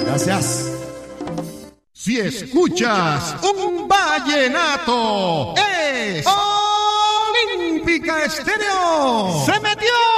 Gracias. Si escuchas un vallenato, es Olímpica Estéreo. ¡Se metió!